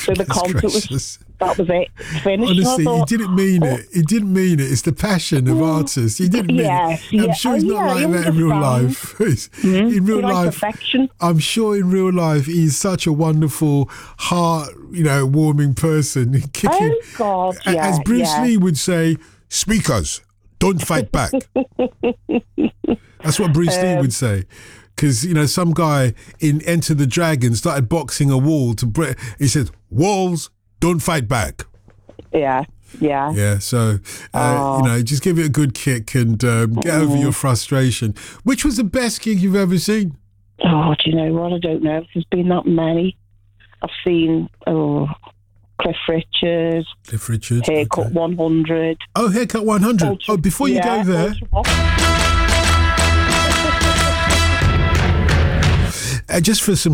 So the concert was, that was it. Finished. Honestly, thought, he didn't mean it. He didn't mean it. It's the passion of artists. He didn't mean it. I'm sure he's not like that in real life. In real life, perfection. I'm sure in real life he's such a wonderful, heart, warming person. Kicking, oh God, yeah. As Bruce Lee would say, speakers, don't fight back. That's what Bruce Lee would say. Because, some guy in Enter the Dragon started boxing a wall to break. He said, walls, don't fight back. Yeah. Yeah, so, just give it a good kick and get over your frustration. Which was the best gig you've ever seen? Oh, do you know what? I don't know. There's been that many. I've seen, Cliff Richard, Haircut 100. Oh, Haircut 100. Before you go there... just for some